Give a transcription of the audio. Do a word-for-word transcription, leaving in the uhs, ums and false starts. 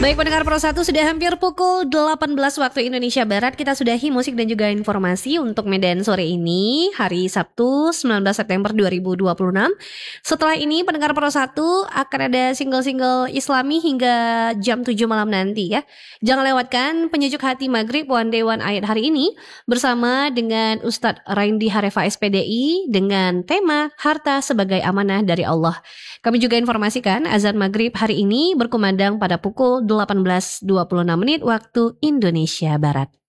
Baik pendengar Pro satu, sudah hampir pukul delapan belas waktu Indonesia Barat. Kita sudahi musik dan juga informasi untuk Medan sore ini, hari Sabtu sembilan belas September dua ribu dua puluh enam. Setelah ini pendengar Pro satu akan ada single-single Islami hingga jam tujuh malam nanti ya. Jangan lewatkan penyejuk hati Maghrib One Day One Ayat hari ini bersama dengan Ustadz Raindi Harefa S P D I dengan tema Harta sebagai Amanah dari Allah. Kami juga informasikan azan Maghrib hari ini berkumandang pada pukul delapan belas dua puluh enam menit waktu Indonesia Barat.